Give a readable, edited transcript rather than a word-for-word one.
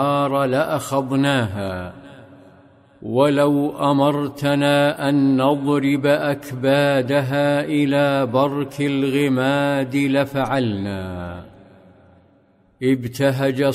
لأخذناها، ولو أمرتنا أن نضرب أكبادها إلى برك الغماد لفعلنا. ابتهج